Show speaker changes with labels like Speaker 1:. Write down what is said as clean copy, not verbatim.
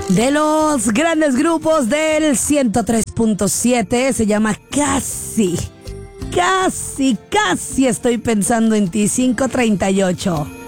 Speaker 1: De los grandes grupos del 103.7, se llama Casi estoy pensando en ti, 5:38.